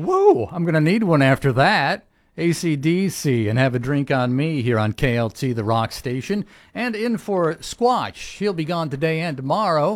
Whoa, I'm going to need one after that. AC/DC and Have a Drink on Me here on KLT, the rock station. And in for Squatch. He'll be gone today and tomorrow.